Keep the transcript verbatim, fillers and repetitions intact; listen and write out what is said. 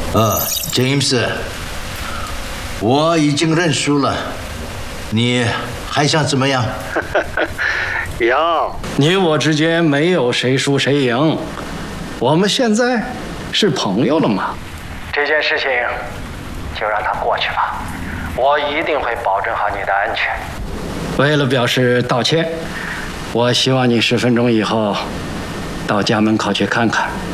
呃 ，James， 我已经认输了，你还想怎么样？ 杨， 你我之间没有谁输谁赢，我们现在是朋友了嘛。这件事情就让它过去吧，我一定会保证好你的安全。为了表示道歉，我希望你十分钟以后到家门口去看看。